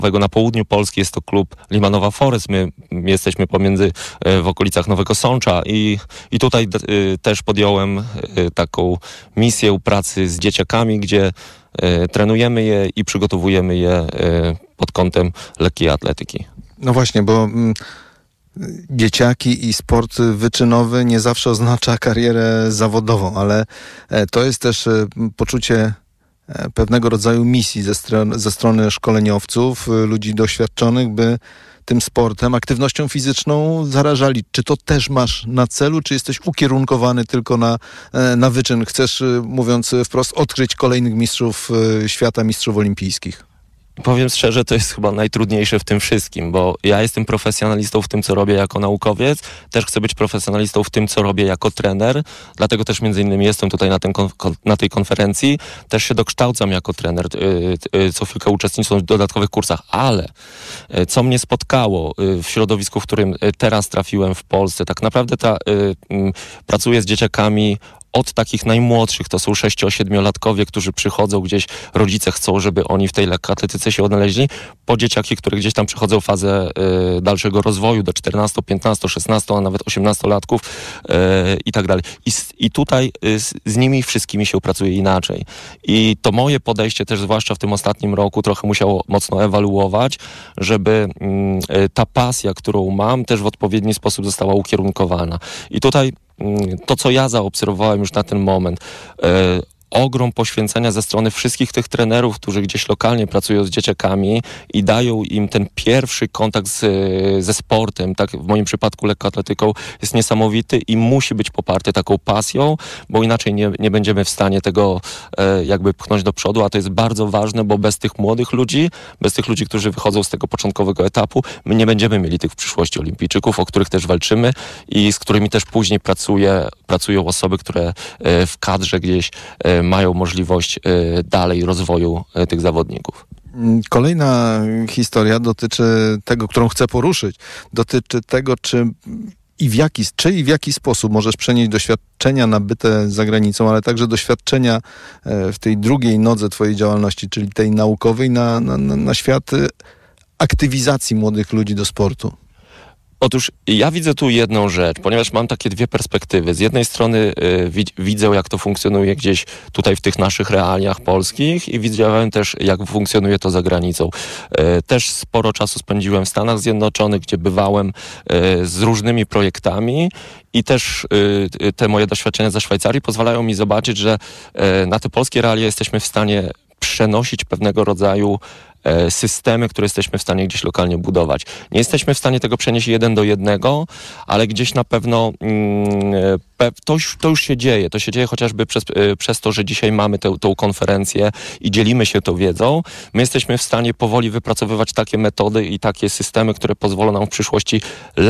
Na południu Polski jest to klub Limanowa Forest. My jesteśmy pomiędzy w okolicach Nowego Sącza i tutaj też podjąłem taką misję pracy z dzieciakami, gdzie trenujemy je i przygotowujemy je pod kątem lekkiej atletyki. No właśnie, bo dzieciaki i sport wyczynowy nie zawsze oznacza karierę zawodową, ale to jest też poczucie pewnego rodzaju misji ze strony szkoleniowców, ludzi doświadczonych, by tym sportem, aktywnością fizyczną zarażali. Czy to też masz na celu, czy jesteś ukierunkowany tylko na wyczyn? Chcesz, mówiąc wprost, odkryć kolejnych mistrzów świata, mistrzów olimpijskich? Powiem szczerze, to jest chyba najtrudniejsze w tym wszystkim, bo ja jestem profesjonalistą w tym, co robię jako naukowiec, też chcę być profesjonalistą w tym, co robię jako trener, dlatego też między innymi jestem tutaj na tej konferencji, też się dokształcam jako trener, co chwilkę uczestniczę w dodatkowych kursach, ale co mnie spotkało w środowisku, w którym teraz trafiłem w Polsce, tak naprawdę pracuję z dzieciakami od takich najmłodszych, to są 6-7-latkowie, którzy przychodzą gdzieś, rodzice chcą, żeby oni w tej lekkoatletyce się odnaleźli, po dzieciaki, które gdzieś tam przechodzą fazę dalszego rozwoju do 14, 15, 16, a nawet 18-latków i tak dalej. I tutaj z nimi wszystkimi się pracuje inaczej. I to moje podejście też, zwłaszcza w tym ostatnim roku, trochę musiało mocno ewaluować, żeby ta pasja, którą mam, też w odpowiedni sposób została ukierunkowana. I tutaj to, co ja zaobserwowałem już na ten moment, ogrom poświęcenia ze strony wszystkich tych trenerów, którzy gdzieś lokalnie pracują z dzieciakami i dają im ten pierwszy kontakt ze sportem, tak w moim przypadku lekkoatletyką, jest niesamowity i musi być poparty taką pasją, bo inaczej nie będziemy w stanie tego jakby pchnąć do przodu, a to jest bardzo ważne, bo bez tych młodych ludzi, którzy wychodzą z tego początkowego etapu, my nie będziemy mieli tych w przyszłości olimpijczyków, o których też walczymy i z którymi też później pracują osoby, które w kadrze gdzieś mają możliwość dalej rozwoju tych zawodników. Kolejna historia dotyczy tego, którą chcę poruszyć. Dotyczy tego, czy i w jaki sposób możesz przenieść doświadczenia nabyte za granicą, ale także doświadczenia w tej drugiej nodze twojej działalności, czyli tej naukowej, na świat aktywizacji młodych ludzi do sportu. Otóż ja widzę tu jedną rzecz, ponieważ mam takie dwie perspektywy. Z jednej strony widzę, jak to funkcjonuje gdzieś tutaj w tych naszych realiach polskich i widziałem też, jak funkcjonuje to za granicą. Też sporo czasu spędziłem w Stanach Zjednoczonych, gdzie bywałem z różnymi projektami i też te moje doświadczenia ze Szwajcarii pozwalają mi zobaczyć, że na te polskie realia jesteśmy w stanie przenosić pewnego rodzaju systemy, które jesteśmy w stanie gdzieś lokalnie budować. Nie jesteśmy w stanie tego przenieść 1:1, ale gdzieś na pewno to już się dzieje. To się dzieje chociażby przez to, że dzisiaj mamy tą konferencję i dzielimy się tą wiedzą. My jesteśmy w stanie powoli wypracowywać takie metody i takie systemy, które pozwolą nam w przyszłości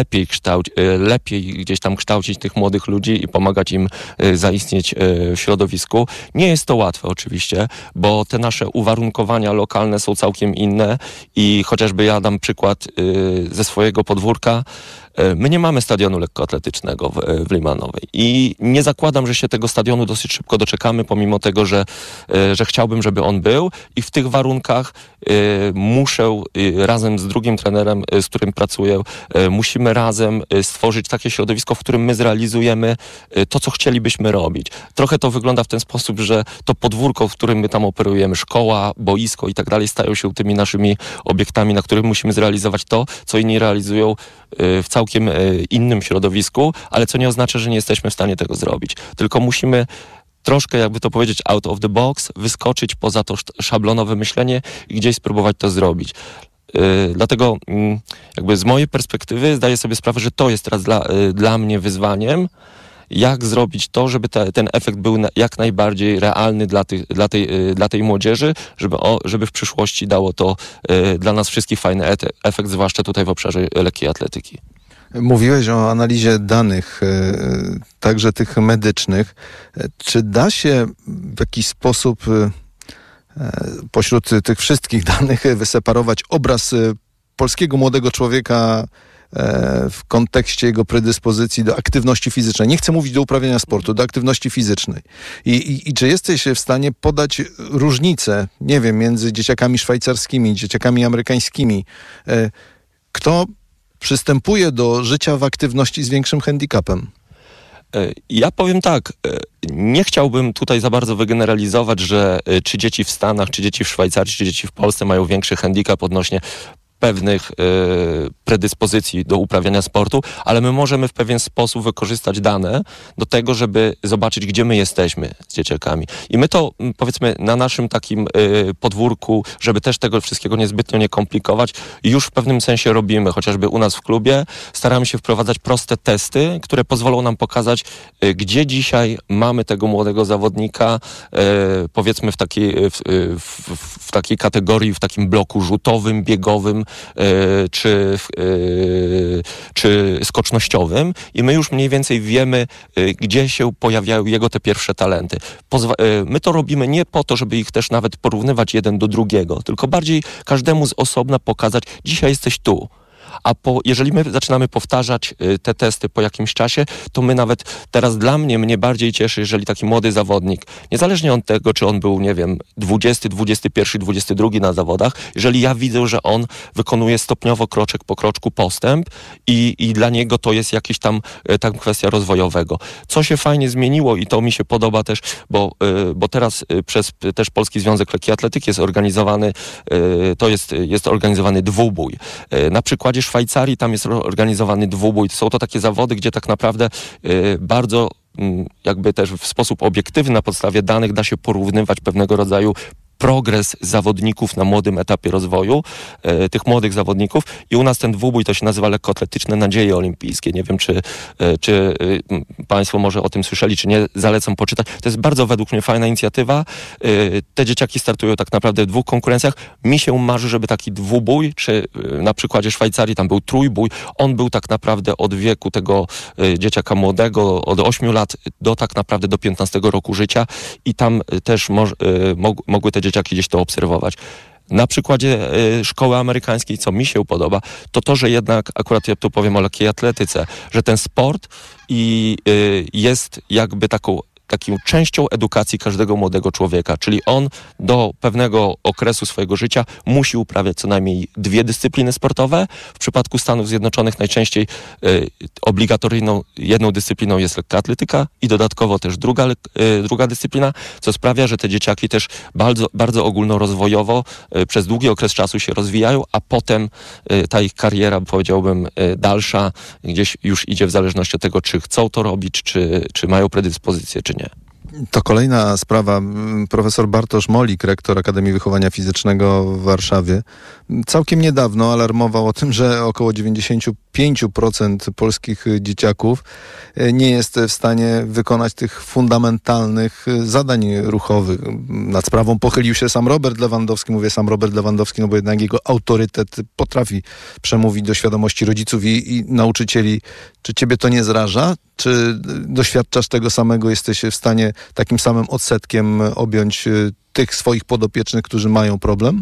lepiej gdzieś tam kształcić tych młodych ludzi i pomagać im zaistnieć w środowisku. Nie jest to łatwe oczywiście, bo te nasze uwarunkowania lokalne są całkiem inne i chociażby ja dam przykład ze swojego podwórka. My nie mamy stadionu lekkoatletycznego w Limanowej i nie zakładam, że się tego stadionu dosyć szybko doczekamy, pomimo tego, że chciałbym, żeby on był i w tych warunkach muszę razem z drugim trenerem, z którym pracuję, musimy razem stworzyć takie środowisko, w którym my zrealizujemy to, co chcielibyśmy robić. Trochę to wygląda w ten sposób, że to podwórko, w którym my tam operujemy, szkoła, boisko i tak dalej, stają się tymi naszymi obiektami, na których musimy zrealizować to, co inni realizują w całkiem innym środowisku, ale co nie oznacza, że nie jesteśmy w stanie tego zrobić. Tylko musimy troszkę, jakby to powiedzieć, out of the box, wyskoczyć poza to szablonowe myślenie i gdzieś spróbować to zrobić. Dlatego jakby z mojej perspektywy zdaję sobie sprawę, że to jest teraz dla mnie wyzwaniem, jak zrobić to, żeby ten efekt był jak najbardziej realny dla tej młodzieży, żeby w przyszłości dało to dla nas wszystkich fajny efekt, zwłaszcza tutaj w obszarze lekkiej atletyki. Mówiłeś o analizie danych, także tych medycznych. Czy da się w jakiś sposób pośród tych wszystkich danych wyseparować obraz polskiego młodego człowieka w kontekście jego predyspozycji do aktywności fizycznej. Nie chcę mówić do uprawiania sportu, do aktywności fizycznej. I czy jesteś w stanie podać różnicę, nie wiem, między dzieciakami szwajcarskimi, dzieciakami amerykańskimi? Kto przystępuje do życia w aktywności z większym handicapem? Ja powiem tak, nie chciałbym tutaj za bardzo wygeneralizować, że czy dzieci w Stanach, czy dzieci w Szwajcarii, czy dzieci w Polsce mają większy handicap odnośnie pewnych predyspozycji do uprawiania sportu, ale my możemy w pewien sposób wykorzystać dane do tego, żeby zobaczyć, gdzie my jesteśmy z dzieciakami. I my to, powiedzmy, na naszym takim podwórku, żeby też tego wszystkiego niezbytnio nie komplikować, już w pewnym sensie robimy, chociażby u nas w klubie, staramy się wprowadzać proste testy, które pozwolą nam pokazać, gdzie dzisiaj mamy tego młodego zawodnika, powiedzmy w takiej kategorii, w takim bloku rzutowym, biegowym, czy skocznościowym i my już mniej więcej wiemy, gdzie się pojawiają jego te pierwsze talenty. My to robimy nie po to, żeby ich też nawet porównywać jeden do drugiego, tylko bardziej każdemu z osobna pokazać, dzisiaj jesteś tu. A jeżeli my zaczynamy powtarzać te testy po jakimś czasie, to my nawet teraz mnie bardziej cieszy, jeżeli taki młody zawodnik, niezależnie od tego, czy on był, nie wiem, 20, 21, 22 na zawodach, jeżeli ja widzę, że on wykonuje stopniowo, kroczek po kroczku postęp i dla niego to jest jakiś tam kwestia rozwojowego. Co się fajnie zmieniło i to mi się podoba też, bo teraz przez też Polski Związek Lekkiej Atletyki jest organizowany, jest organizowany dwubój. Na przykładzie Szwajcarii tam jest organizowany dwubój. Są to takie zawody, gdzie tak naprawdę bardzo jakby też w sposób obiektywny na podstawie danych da się porównywać pewnego rodzaju progres zawodników na młodym etapie rozwoju, tych młodych zawodników i u nas ten dwubój to się nazywa lekkoatletyczne nadzieje olimpijskie. Nie wiem, czy Państwo może o tym słyszeli, czy nie, zalecam poczytać. To jest bardzo według mnie fajna inicjatywa. Te dzieciaki startują tak naprawdę w 2 konkurencjach. Mi się marzy, żeby taki dwubój, czy na przykładzie Szwajcarii tam był trójbój, on był tak naprawdę od wieku tego dzieciaka młodego, od 8 lat do tak naprawdę do 15 roku życia i tam też mogły te dzieciaki gdzieś to obserwować. Na przykładzie szkoły amerykańskiej, co mi się podoba, to, że jednak, akurat ja tu powiem o lekkiej atletyce, że ten sport jest jakby taką częścią edukacji każdego młodego człowieka, czyli on do pewnego okresu swojego życia musi uprawiać co najmniej 2 dyscypliny sportowe. W przypadku Stanów Zjednoczonych najczęściej obligatoryjną jedną dyscypliną jest lekka atletyka i dodatkowo też druga dyscyplina, co sprawia, że te dzieciaki też bardzo, bardzo ogólnorozwojowo przez długi okres czasu się rozwijają, a potem ta ich kariera, powiedziałbym, dalsza gdzieś już idzie w zależności od tego, czy chcą to robić, czy mają predyspozycję, czy nie. To kolejna sprawa. Profesor Bartosz Molik, rektor Akademii Wychowania Fizycznego w Warszawie, całkiem niedawno alarmował o tym, że około 95% polskich dzieciaków nie jest w stanie wykonać tych fundamentalnych zadań ruchowych. Nad sprawą pochylił się sam Robert Lewandowski. Mówię sam Robert Lewandowski, no bo jednak jego autorytet potrafi przemówić do świadomości rodziców i nauczycieli. Czy ciebie to nie zraża? Czy doświadczasz tego samego? Jesteś w stanie takim samym odsetkiem objąć tych swoich podopiecznych, którzy mają problem?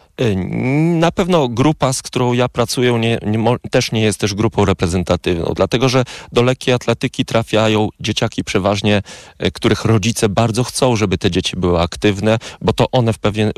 Na pewno grupa, z którą ja pracuję, też nie jest też grupą reprezentatywną, dlatego że do lekkiej atletyki trafiają dzieciaki przeważnie, których rodzice bardzo chcą, żeby te dzieci były aktywne, bo to one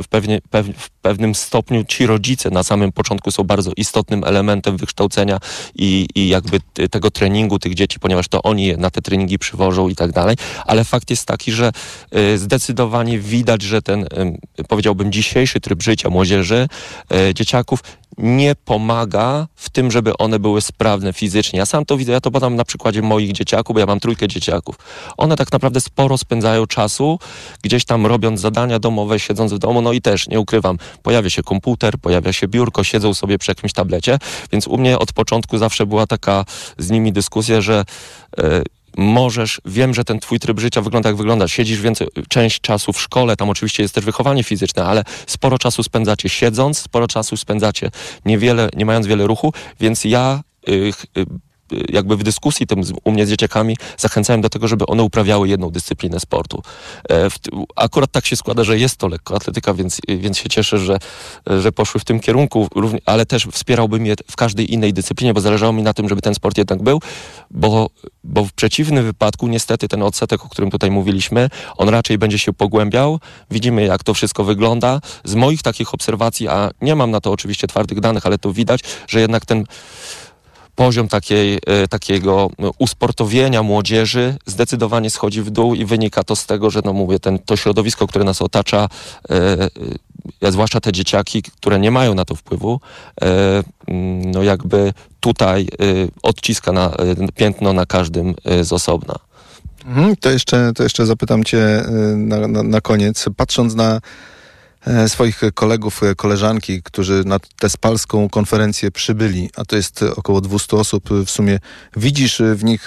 w pewnym stopniu, ci rodzice na samym początku są bardzo istotnym elementem wykształcenia i jakby tego treningu tych dzieci, ponieważ to oni je na te treningi przywożą i tak dalej, ale fakt jest taki, że zdecydowanie widać, że ten, powiedziałbym, dzisiejszy tryb życia młodzieży, dzieciaków nie pomaga w tym, żeby one były sprawne fizycznie. Ja sam to widzę, ja to badam na przykładzie moich dzieciaków, bo ja mam 3 dzieciaków. One tak naprawdę sporo spędzają czasu gdzieś tam robiąc zadania domowe, siedząc w domu, no i też, nie ukrywam, pojawia się komputer, pojawia się biurko, siedzą sobie przy jakimś tablecie, więc u mnie od początku zawsze była taka z nimi dyskusja, że wiem, że ten twój tryb życia wygląda jak wygląda. Siedzisz część czasu w szkole, tam oczywiście jest też wychowanie fizyczne, ale sporo czasu spędzacie siedząc, sporo czasu spędzacie nie mając wiele ruchu, więc ja jakby w dyskusji tym u mnie z dzieciakami zachęcałem do tego, żeby one uprawiały jedną dyscyplinę sportu. Akurat tak się składa, że jest to lekkoatletyka, więc się cieszę, że poszły w tym kierunku, ale też wspierałbym je w każdej innej dyscyplinie, bo zależało mi na tym, żeby ten sport jednak był, bo w przeciwnym wypadku niestety ten odsetek, o którym tutaj mówiliśmy, on raczej będzie się pogłębiał. Widzimy, jak to wszystko wygląda. Z moich takich obserwacji, a nie mam na to oczywiście twardych danych, ale to widać, że jednak ten poziom takiego usportowienia młodzieży zdecydowanie schodzi w dół i wynika to z tego, że to środowisko, które nas otacza, zwłaszcza te dzieciaki, które nie mają na to wpływu, jakby tutaj odciska piętno na każdym z osobna. To jeszcze zapytam cię na koniec. Patrząc na swoich kolegów, koleżanki, którzy na tę spalską konferencję przybyli, a to jest około 200 osób w sumie, widzisz w nich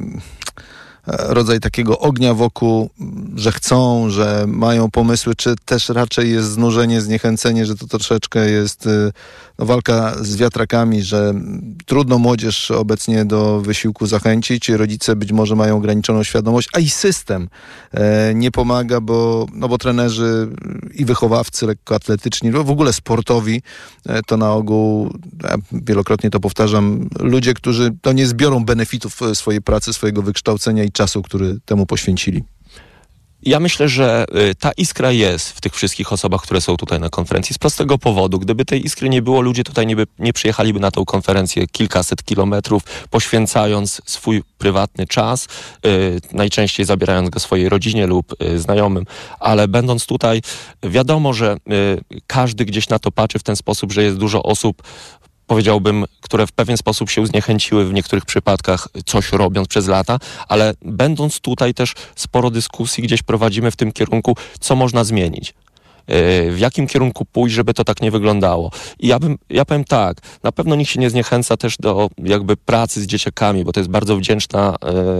rodzaj takiego ognia wokół, że chcą, że mają pomysły, czy też raczej jest znużenie, zniechęcenie, że to troszeczkę jest walka z wiatrakami, że trudno młodzież obecnie do wysiłku zachęcić, rodzice być może mają ograniczoną świadomość, a i system nie pomaga, bo trenerzy i wychowawcy lekkoatletyczni, w ogóle sportowi, to na ogół, ja wielokrotnie to powtarzam, ludzie, którzy nie zbiorą benefitów swojej pracy, swojego wykształcenia i czasu, który temu poświęcili. Ja myślę, że ta iskra jest w tych wszystkich osobach, które są tutaj na konferencji z prostego powodu. Gdyby tej iskry nie było, ludzie tutaj nie przyjechaliby na tą konferencję kilkaset kilometrów, poświęcając swój prywatny czas, najczęściej zabierając go swojej rodzinie lub znajomym, ale będąc tutaj, wiadomo, że każdy gdzieś na to patrzy w ten sposób, że jest dużo osób, powiedziałbym, które w pewien sposób się zniechęciły w niektórych przypadkach, coś robiąc przez lata, ale będąc tutaj też sporo dyskusji gdzieś prowadzimy w tym kierunku, co można zmienić. W jakim kierunku pójść, żeby to tak nie wyglądało. I ja powiem tak, na pewno nikt się nie zniechęca też do jakby pracy z dzieciakami, bo to jest bardzo wdzięczna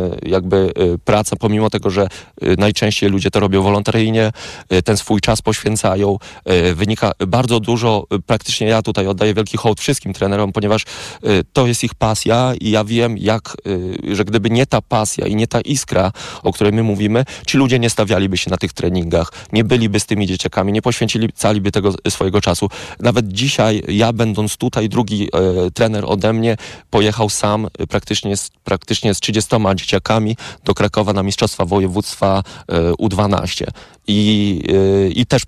praca, pomimo tego, że najczęściej ludzie to robią wolontaryjnie, ten swój czas poświęcają, wynika bardzo dużo, praktycznie ja tutaj oddaję wielki hołd wszystkim trenerom, ponieważ to jest ich pasja i ja wiem, że gdyby nie ta pasja i nie ta iskra, o której my mówimy, ci ludzie nie stawialiby się na tych treningach, nie byliby z tymi dzieciakami, nie poświęciliby tego swojego czasu. Nawet dzisiaj, ja będąc tutaj, drugi trener ode mnie pojechał sam praktycznie z 30 dzieciakami do Krakowa na Mistrzostwa Województwa U12. I też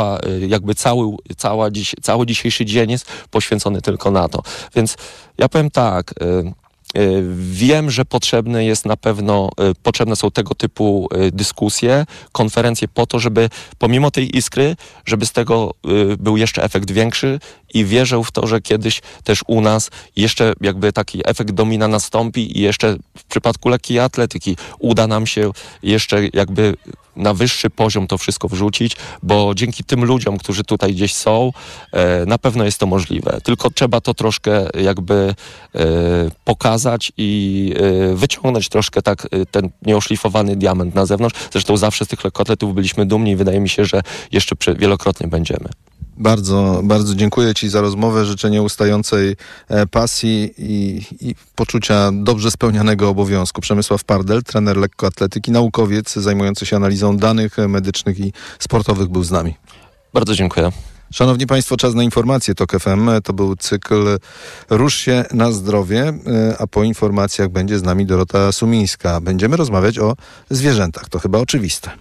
cały dzisiejszy dzień jest poświęcony tylko na to. Więc ja powiem tak, wiem, że potrzebne są tego typu dyskusje, konferencje po to, żeby pomimo tej iskry, żeby z tego był jeszcze efekt większy i wierzę w to, że kiedyś też u nas jeszcze jakby taki efekt domina nastąpi i jeszcze w przypadku lekkiej atletyki uda nam się jeszcze jakby na wyższy poziom to wszystko wrzucić, bo dzięki tym ludziom, którzy tutaj gdzieś są, na pewno jest to możliwe. Tylko trzeba to troszkę jakby pokazać i wyciągnąć troszkę tak ten nieoszlifowany diament na zewnątrz. Zresztą zawsze z tych lekkoatletów byliśmy dumni i wydaje mi się, że jeszcze wielokrotnie będziemy. Bardzo, bardzo dziękuję Ci za rozmowę. Życzę nieustającej pasji i poczucia dobrze spełnianego obowiązku. Przemysław Pardel, trener lekkoatletyki, naukowiec zajmujący się analizą danych medycznych i sportowych, był z nami. Bardzo dziękuję. Szanowni Państwo, czas na informacje TOK FM. To był cykl Rusz się na zdrowie, a po informacjach będzie z nami Dorota Sumińska. Będziemy rozmawiać o zwierzętach. To chyba oczywiste.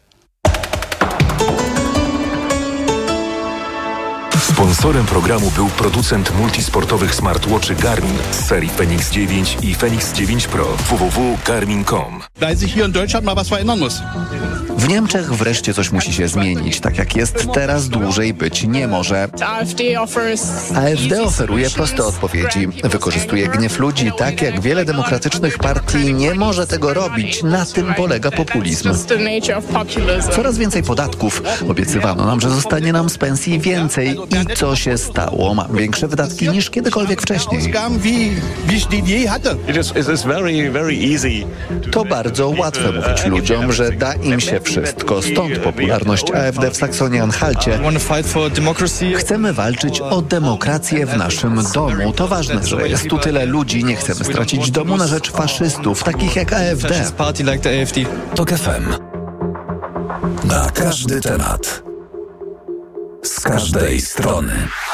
Sponsorem programu był producent multisportowych smartwatchy Garmin z serii Fenix 9 i Fenix 9 Pro. www.garmin.com. Weil sich hier in Deutschland mal was verändern muss. W Niemczech wreszcie coś musi się zmienić. Tak jak jest teraz, dłużej być nie może. AfD oferuje proste odpowiedzi. Wykorzystuje gniew ludzi tak, jak wiele demokratycznych partii nie może tego robić. Na tym polega populizm. Coraz więcej podatków. Obiecywano nam, że zostanie nam z pensji więcej I co się stało? Mam większe wydatki niż kiedykolwiek wcześniej. Ausgaben, wie ich die je hatte. It is very, very easy. To bardzo łatwe mówić ludziom, że da im się wszystko. Stąd popularność AfD w Saksonii-Anhalcie. Chcemy walczyć o demokrację w naszym domu. To ważne, że jest tu tyle ludzi. Nie chcemy stracić domu na rzecz faszystów, takich jak AfD. TOK FM. Na każdy temat. Z każdej strony.